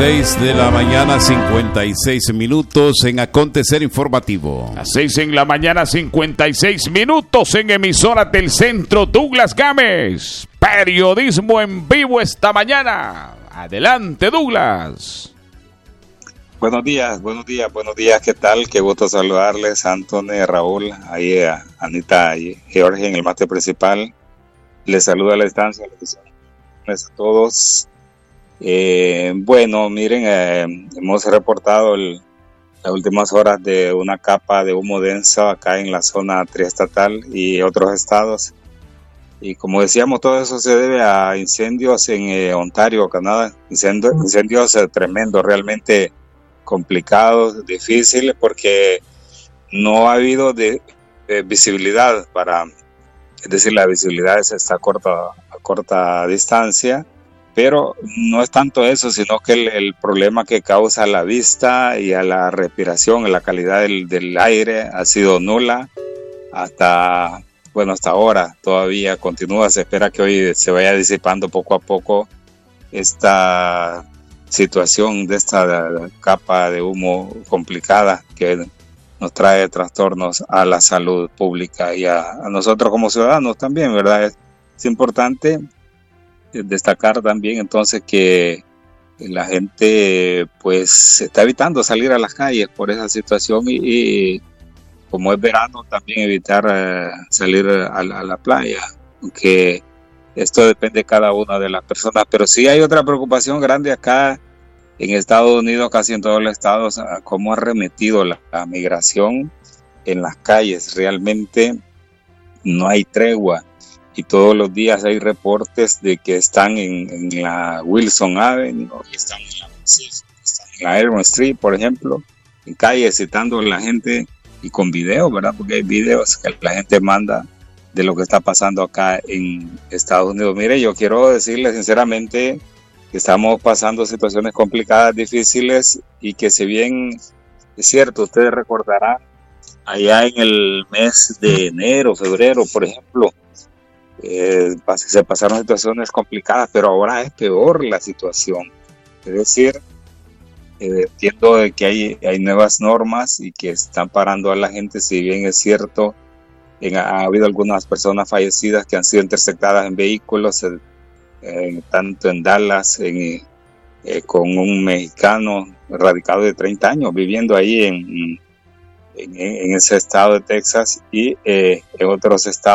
6 de la mañana, 56 minutos en Acontecer Informativo. Las 6 en la mañana, 56 minutos en Emisoras del Centro. Douglas Gámez, periodismo en vivo esta mañana. Adelante, Douglas. Buenos días, ¿qué tal? Qué gusto saludarles, Antonio, Raúl, ahí a Anita y Jorge en el mate principal. Les saludo a la distancia, les a todos. Bueno, miren, hemos reportado las últimas horas de una capa de humo denso acá en la zona triestatal y otros estados. Y como decíamos, todo eso se debe a incendios en Ontario, Canadá. Incendios tremendos, realmente complicados, difíciles, porque no ha habido visibilidad es decir, la visibilidad está a corta distancia, pero no es tanto eso, sino que el problema que causa a la vista y a la respiración, a la calidad del aire ha sido nula hasta ahora. Todavía continúa, se espera que hoy se vaya disipando poco a poco esta situación de esta capa de humo complicada que nos trae trastornos a la salud pública y a nosotros como ciudadanos también, ¿verdad? Es importante destacar también entonces que la gente pues está evitando salir a las calles por esa situación y como es verano también evitar salir a la playa, aunque esto depende de cada una de las personas, pero sí hay otra preocupación grande acá en Estados Unidos, casi en todos los estados, a cómo ha remetido la migración en las calles. Realmente no hay tregua y todos los días hay reportes de que están en la Wilson Avenue, están en la Elm Street, por ejemplo, en calles citando a la gente y con videos, ¿verdad? Porque hay videos que la gente manda de lo que está pasando acá en Estados Unidos. Mire, yo quiero decirle sinceramente que estamos pasando situaciones complicadas, difíciles, y que si bien es cierto, ustedes recordarán, allá en el mes de enero, febrero, por ejemplo, se pasaron situaciones complicadas, pero ahora es peor la situación. Es decir, entiendo de que hay nuevas normas y que están parando a la gente, si bien es cierto, ha habido algunas personas fallecidas que han sido interceptadas en vehículos, tanto en Dallas, con un mexicano radicado de 30 años viviendo ahí en ese estado de Texas y en otros estados.